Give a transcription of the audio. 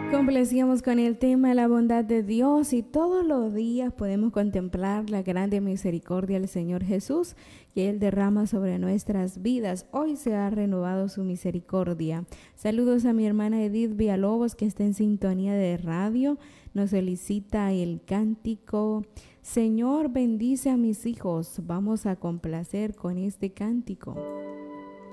Complacíamos con el tema la bondad de Dios y todos los días podemos contemplar la grande misericordia del Señor Jesús que Él derrama sobre nuestras vidas. Hoy se ha renovado su misericordia. Saludos a mi hermana Edith Villalobos que está en sintonía de radio. Nos solicita el cántico Señor bendice a mis hijos. Vamos a complacer con este cántico.